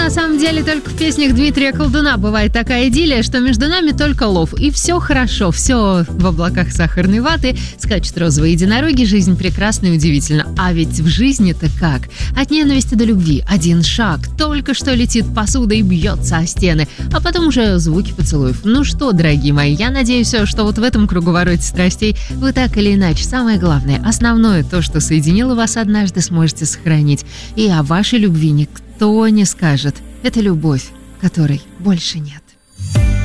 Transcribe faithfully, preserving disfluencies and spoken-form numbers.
На самом деле, только в песнях Дмитрия Колдуна бывает такая идиллия, что между нами только лов. И все хорошо, все в облаках сахарной ваты, скачут розовые единороги, жизнь прекрасна и удивительна. А ведь в жизни-то как? От ненависти до любви один шаг. Только что летит посуда и бьется о стены, а потом уже звуки поцелуев. Ну что, дорогие мои, я надеюсь, что вот в этом круговороте страстей вы так или иначе, самое главное, основное, то, что соединило вас однажды, сможете сохранить. И о вашей любви никто Кто не скажет, это любовь, которой больше нет.